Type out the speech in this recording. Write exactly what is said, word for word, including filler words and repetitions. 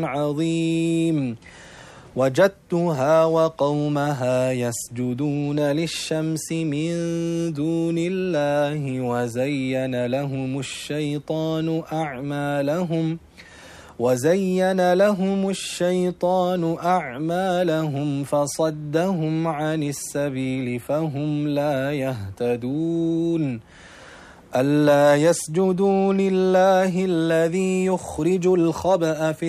عظيم وجدتها وقومها يسجدون للشمس من دون الله وزين لهم الشيطان أعمالهم وزين لهم الشيطان أعمالهم فصدهم عن السبيل فهم لا يهتدون ألا يسجدوا لله الذي يخرج الخبأ في